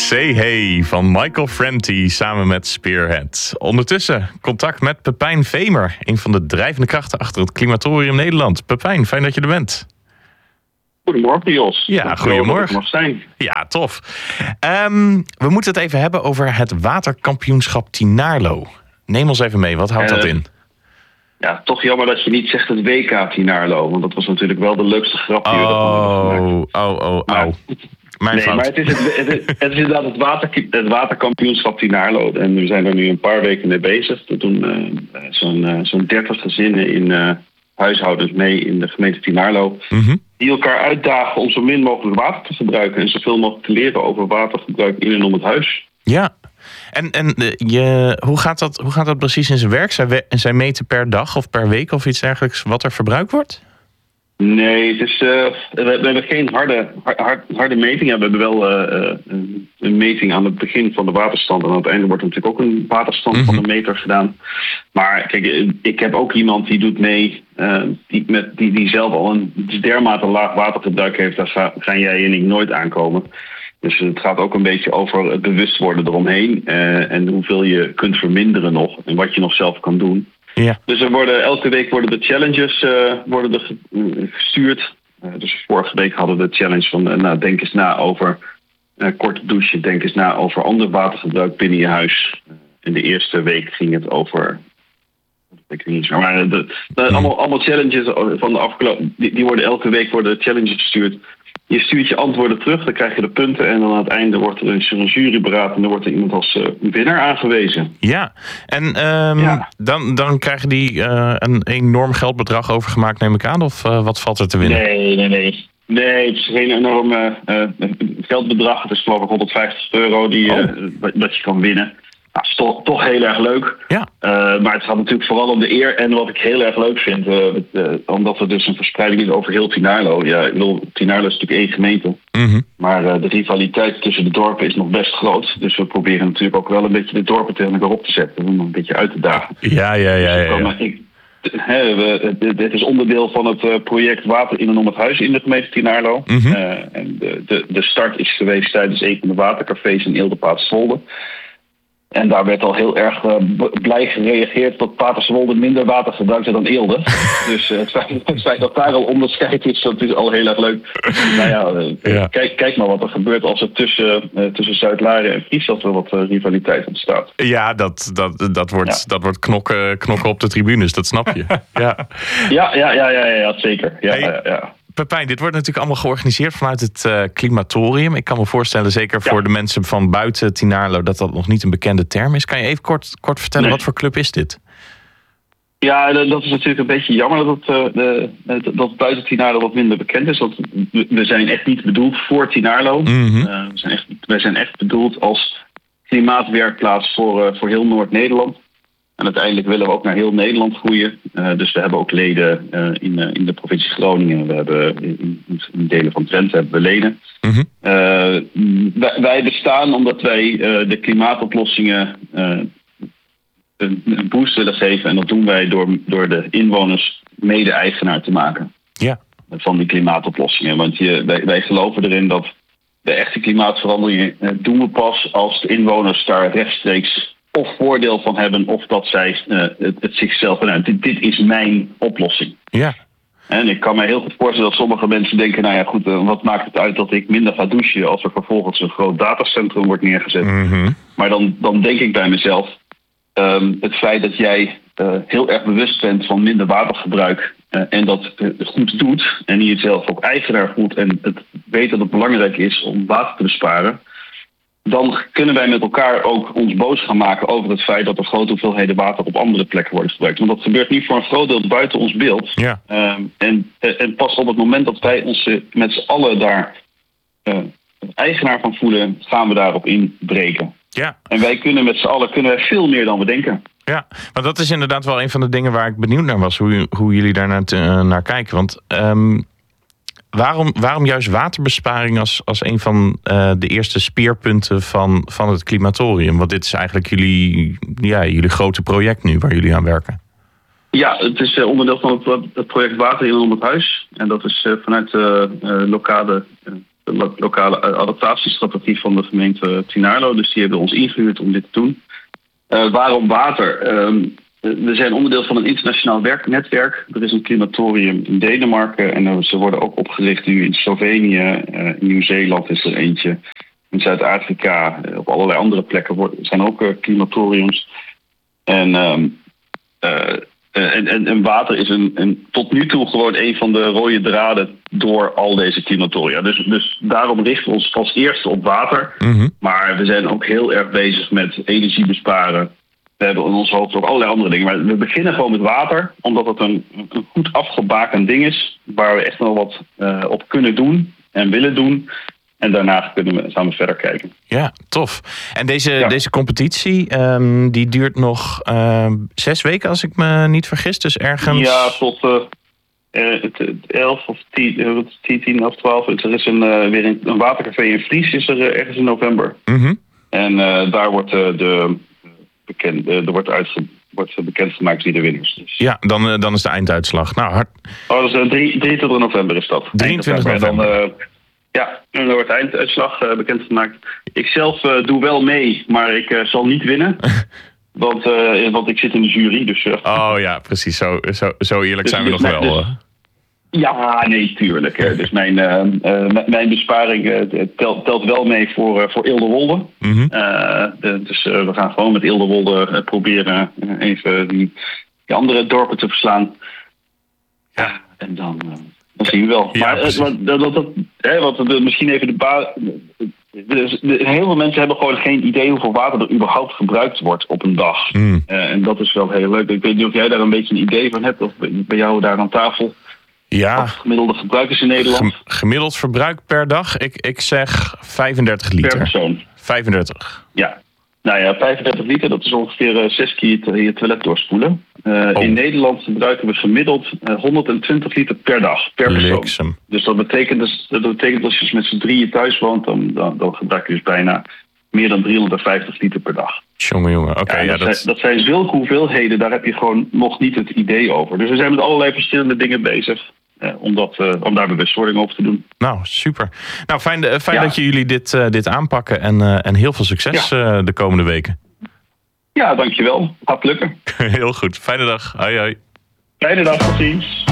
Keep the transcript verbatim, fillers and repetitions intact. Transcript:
Say Hey van Michael Franti samen met Spearhead. Ondertussen contact met Pepijn Vemer, een van de drijvende krachten achter het Climatorium Nederland. Pepijn, fijn dat je er bent. Goedemorgen, Jos. Ja, goedemorgen. Mag zijn. Ja, tof. Um, we moeten het even hebben over het waterkampioenschap Tinaarlo. Neem ons even mee, wat houdt uh, dat in? Ja, toch jammer dat je niet zegt het W K Tinaarlo, want dat was natuurlijk wel de leukste grap die we oh, ervan hebben gemaakt. Oh, oh, oh, oh. Mijn nee, fout. maar het is, het, het, het is inderdaad het, water, het waterkampioenschap Tinaarlo. En we zijn er nu een paar weken mee bezig. We doen uh, zo'n, uh, zo'n dertig gezinnen in uh, huishoudens mee in de gemeente Tinaarlo. Mm-hmm. Die elkaar uitdagen om zo min mogelijk water te gebruiken. En zoveel mogelijk te leren over watergebruik in en om het huis. Ja, en, en je, hoe, gaat dat, hoe gaat dat precies in zijn werk? Zij, we, zij meten per dag of per week of iets dergelijks wat er verbruikt wordt? Nee, het is, uh, we, we hebben geen harde, hard, harde meting. Ja, we hebben wel uh, een, een meting aan het begin van de waterstand. En aan het einde wordt er natuurlijk ook een waterstand mm-hmm. van de meter gedaan. Maar kijk, ik heb ook iemand die doet mee, uh, die, met, die, die zelf al een dermate laag watergebruik heeft. Daar ga, gaan jij en ik nooit aankomen. Dus het gaat ook een beetje over het bewust worden eromheen. Uh, en hoeveel je kunt verminderen nog. En wat je nog zelf kan doen. Ja. Dus er worden, elke week worden de challenges uh, worden er gestuurd. Uh, dus vorige week hadden we de challenge van uh, nou, denk eens na over uh, korte douchen. Denk eens na over ander watergebruik binnen je huis. Uh, in de eerste week ging het over... Ik weet niet, maar de, de, hmm. allemaal, allemaal challenges van de afgelopen... Die, die worden elke week worden challenges gestuurd. Je stuurt je antwoorden terug, dan krijg je de punten. En dan aan het einde wordt er een juryberaad en dan wordt er iemand als uh, winnaar aangewezen. Ja, en um, ja. Dan, dan krijgen die uh, een enorm geldbedrag overgemaakt, neem ik aan? Of uh, wat valt er te winnen? Nee, nee, nee. Nee, het is geen enorm uh, geldbedrag. Het is geloof ik honderdvijftig euro die, uh, oh. dat je kan winnen. Nou, is toch, toch heel erg leuk. Ja. Uh, maar het gaat natuurlijk vooral om de eer. En wat ik heel erg leuk vind, uh, uh, omdat we dus een verspreiding is over heel Tinaarlo. Ja, ik bedoel, Tinaarlo is natuurlijk één gemeente. Mm-hmm. Maar uh, de rivaliteit tussen de dorpen is nog best groot. Dus we proberen natuurlijk ook wel een beetje de dorpen tegen elkaar op te zetten. Om een beetje uit te dagen. Ja, ja, ja. ja, ja. Dus ik, he, we, dit is onderdeel van het uh, project Water in en om het huis in de gemeente Tinaarlo. Mm-hmm. Uh, en de, de, de start is geweest tijdens een van de watercafés in Eelde-Paterswolde. En daar werd al heel erg uh, blij gereageerd dat Paterswolde minder water gebruikte dan Eelde. Dus uh, het, feit, het feit dat daar al onderscheid is, dat is al heel erg leuk. Nou ja, uh, ja. Kijk, kijk maar wat er gebeurt als er tussen, uh, tussen Zuid-Laren en Friesland wel wat uh, rivaliteit ontstaat. Ja, dat, dat, dat wordt, ja. dat wordt knokken, knokken op de tribunes, dat snap je. ja. Ja, ja, ja, ja, ja, zeker. Ja, hey. ja, ja. Pepijn, dit wordt natuurlijk allemaal georganiseerd vanuit het uh, Climatorium. Ik kan me voorstellen, zeker voor ja. de mensen van buiten Tinaarlo, dat dat nog niet een bekende term is. Kan je even kort, kort vertellen, nee. wat voor club is dit? Ja, dat is natuurlijk een beetje jammer dat het, uh, de, dat buiten Tinaarlo wat minder bekend is. Want we zijn echt niet bedoeld voor Tinaarlo. Mm-hmm. Uh, we, zijn echt, we zijn echt bedoeld als klimaatwerkplaats voor, uh, voor heel Noord-Nederland. En uiteindelijk willen we ook naar heel Nederland groeien. Uh, dus we hebben ook leden uh, in, uh, in de provincie Groningen. We hebben in, in delen van Drenthe hebben we leden. Mm-hmm. Uh, wij, wij bestaan omdat wij uh, de klimaatoplossingen uh, een, een boost willen geven. En dat doen wij door, door de inwoners mede-eigenaar te maken. Ja. Van die klimaatoplossingen. Want je, wij, wij geloven erin dat de echte klimaatveranderingen uh, doen we pas als de inwoners daar rechtstreeks of voordeel van hebben, of dat zij uh, het, het zichzelf... Nou, dit, dit is mijn oplossing. Ja. En ik kan me heel goed voorstellen dat sommige mensen denken, nou ja goed, uh, wat maakt het uit dat ik minder ga douchen als er vervolgens een groot datacentrum wordt neergezet. Mm-hmm. Maar dan, dan denk ik bij mezelf, um, het feit dat jij uh, heel erg bewust bent van minder watergebruik uh, en dat uh, goed doet, en die het zelf ook eigenaar voelt en het weet dat het belangrijk is om water te besparen, dan kunnen wij met elkaar ook ons boos gaan maken over het feit dat er grote hoeveelheden water op andere plekken worden gebruikt. Want dat gebeurt nu voor een groot deel buiten ons beeld. Ja. Um, en, en pas op het moment dat wij ons met z'n allen daar uh, eigenaar van voelen, gaan we daarop inbreken. Ja. En wij kunnen met z'n allen kunnen wij veel meer dan we denken. Ja, maar dat is inderdaad wel een van de dingen waar ik benieuwd naar was, hoe, hoe jullie daar naar, te, uh, naar kijken. Want um, waarom, waarom juist waterbesparing als, als een van uh, de eerste speerpunten van, van het Climatorium? Want dit is eigenlijk jullie, ja, jullie grote project nu waar jullie aan werken. Ja, het is onderdeel van het, het project Water in en om het huis. En dat is vanuit de uh, lokale uh, lo- lokale adaptatiestrategie van de gemeente Tinarlo. Dus die hebben ons ingehuurd om dit te doen. Uh, waarom water? Um, we zijn onderdeel van een internationaal werknetwerk. Er is een climatorium in Denemarken. En uh, ze worden ook opgericht nu in Slovenië. Uh, in Nieuw-Zeeland is er eentje. In Zuid-Afrika. Uh, op allerlei andere plekken worden, zijn ook uh, climatoriums. En... Um, uh, Uh, en, en, en water is een, een, tot nu toe gewoon een van de rode draden door al deze climatoria. Dus, dus daarom richten we ons als eerste op water. Mm-hmm. Maar we zijn ook heel erg bezig met energie besparen. We hebben in ons hoofd ook allerlei andere dingen. Maar we beginnen gewoon met water, omdat het een, een goed afgebakend ding is. Waar we echt wel wat uh, op kunnen doen en willen doen. En daarna kunnen we samen verder kijken. Ja, tof. En deze, ja. deze competitie, um, die duurt nog uh, zes weken, als ik me niet vergis. Dus ergens... Ja, tot uh, elf of tien, tien of twaalf. Er is een, uh, weer een, een watercafé in Vries, is er uh, ergens in november. Mm-hmm. En uh, daar wordt, uh, de, bekend, uh, er wordt, uitge, wordt bekendgemaakt wie de winnaars is. Ja, dan, uh, dan is de einduitslag. Nou, hard... Oh, dat is uh, drieëntwintig november is dat. drieëntwintig november. En dan, uh, ja, en dan wordt de einduitslag uh, bekendgemaakt. Ik zelf uh, doe wel mee, maar ik uh, zal niet winnen. want, uh, want ik zit in de jury. Dus, uh, oh ja, precies. Zo, zo, zo eerlijk dus, zijn we dus, nog wel. Dus, ja, nee, tuurlijk. Hè. Dus mijn, uh, uh, mijn besparing uh, telt, telt wel mee voor, uh, voor Eelderwolde. Mm-hmm. Uh, de, dus uh, we gaan gewoon met Eelderwolde uh, proberen uh, even die, die andere dorpen te verslaan. Ja, en dan... Uh, Dat zien we wel. Ja, maar uh, dat, dat, dat, hè, wat we misschien even de baan. Dus, de, heel veel mensen hebben gewoon geen idee hoeveel water er überhaupt gebruikt wordt op een dag. Mm. Uh, en dat is wel heel leuk. Ik weet niet of jij daar een beetje een idee van hebt, of bij jou daar aan tafel. Ja. Wat gemiddelde gebruik is in Nederland? Gem- gemiddeld verbruik per dag? Ik, ik zeg vijfendertig liter. Per persoon. vijfendertig. Ja. Nou ja, vijfendertig liter, dat is ongeveer uh, zes keer je toilet doorspoelen. Uh, oh. In Nederland gebruiken we gemiddeld uh, honderdtwintig liter per dag, per persoon. Bliksem. Dus dat betekent, dus, dat betekent als je dus met z'n drieën thuis woont, dan, dan, dan gebruik je dus bijna meer dan driehonderdvijftig liter per dag. Jongen, jongen. Oké, Okay, ja, ja, dat, dat... zijn, dat zijn zulke hoeveelheden, daar heb je gewoon nog niet het idee over. Dus we zijn met allerlei verschillende dingen bezig. Uh, om, dat, uh, om daar bewustwording over te doen. Nou, super. Nou, fijn, uh, fijn ja. dat jullie dit, uh, dit aanpakken. En, uh, en heel veel succes ja. uh, de komende weken. Ja, dankjewel. Gaat lukken. Heel goed. Fijne dag. Hoi, hoi. Fijne dag, tot ziens.